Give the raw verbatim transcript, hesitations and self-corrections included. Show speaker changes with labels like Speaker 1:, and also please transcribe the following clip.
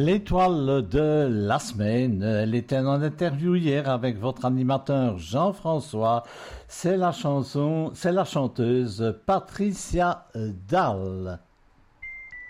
Speaker 1: L'étoile de la semaine, elle était en interview hier avec votre animateur Jean-François. C'est la chanson, c'est la chanteuse Patricia Dalle.